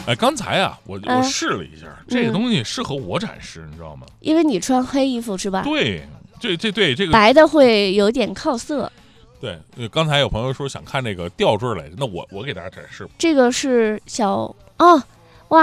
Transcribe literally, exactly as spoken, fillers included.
哎，刚才啊，我嗯我试了一下，这个东西适合我展示，你知道吗？ 因为你穿黑衣服是吧？ 对，这这对这个白的会有点靠色。 对，呃刚才有朋友说想看那个吊坠来着，那我我给大家展示吧。 这个是小哦，